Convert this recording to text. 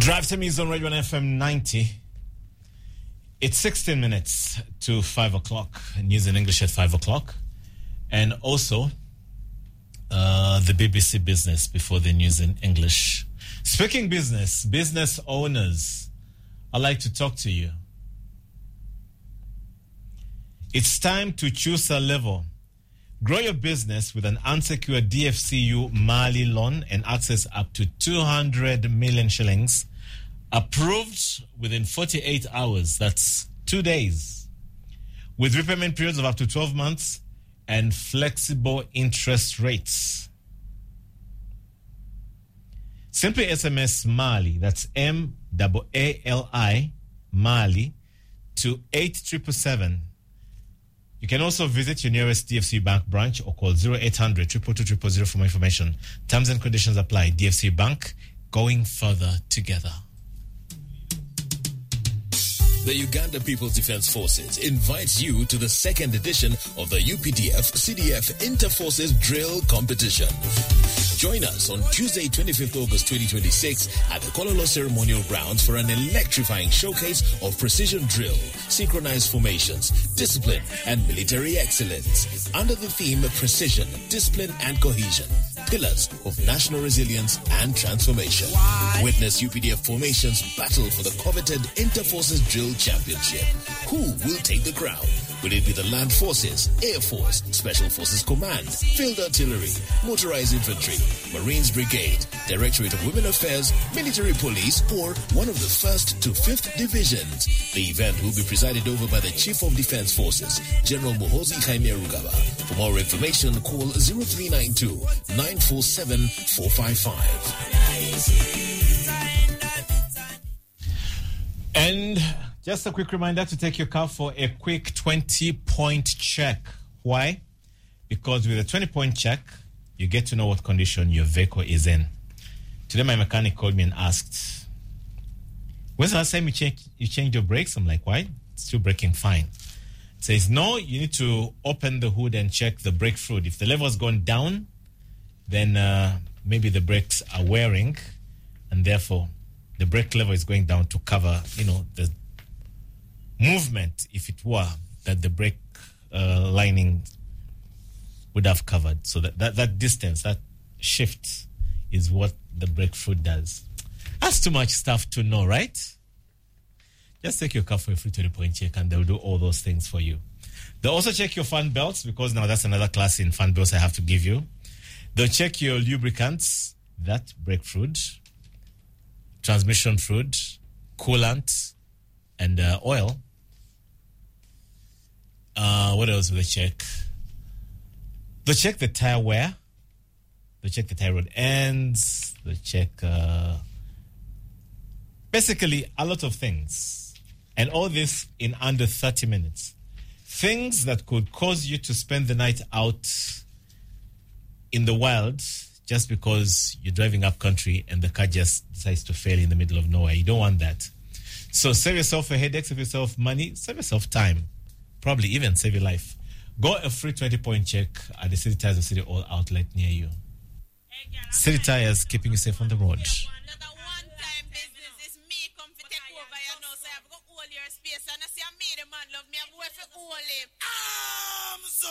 Drive to me is on Radio 1 FM 90. It's 16 minutes to 5 o'clock. News in English at 5 o'clock. And also, the BBC Business before the news in English. Speaking business owners, I'd like to talk to you. It's time to choose a level. Grow your business with an unsecured DFCU Mali loan and access up to 200 million shillings. Approved within 48 hours. That's 2 days. With repayment periods of up to 12 months and flexible interest rates. Simply SMS Mali, that's M-A-A-L-I, Mali, to 8777. You can also visit your nearest DFC Bank branch or call 0800 222 000 for more information. Terms and conditions apply. DFC Bank, going further together. The Uganda People's Defense Forces invites you to the second edition of the UPDF-CDF Inter-Forces Drill Competition. Join us on Tuesday, 25th August 2026 at the Kololo Ceremonial Grounds for an electrifying showcase of precision drill, synchronized formations, discipline, and military excellence. Under the theme Precision, Discipline, and Cohesion, Pillars of National Resilience and Transformation. Witness UPDF formations battle for the coveted Inter-Forces Drill Championship. Who will take the crown? Will it be the Land Forces, Air Force, Special Forces Command, Field Artillery, Motorized Infantry, Marines Brigade, Directorate of Women Affairs, Military Police, or one of the 1st to 5th divisions? The event will be presided over by the Chief of Defense Forces, General Muhoozi Kainerugaba. For more information, call 0392 947 455. And just a quick reminder to take your car for a quick 20-point check. Why? Because with a 20-point check, you get to know what condition your vehicle is in. Today, my mechanic called me and asked, when's the last time you changed your brakes? I'm like, why? It's still braking fine. It says, no, you need to open the hood and check the brake fluid. If the level has gone down, then maybe the brakes are wearing, and therefore the brake level is going down to cover, the movement, if it were, that the brake lining would have covered. So that distance, that shift is what the brake fluid does. That's too much stuff to know, right? Just take your car for a free 20-point check and they'll do all those things for you. They'll also check your fan belts, because now that's another class in fan belts I have to give you. They'll check your lubricants, that brake fluid, transmission fluid, coolant, and oil. What else will they check? They'll check the tire wear. They'll check the tie rod ends. They'll check basically a lot of things. And all this in under 30 minutes. Things that could cause you to spend the night out in the wild just because you're driving up country and the car just decides to fail in the middle of nowhere. You don't want that. So save yourself a headache, save yourself money, save yourself time. Probably even save your life. Go a free 20-point check at the City Tires or City All outlet near you. City Tires, keeping you safe on the road.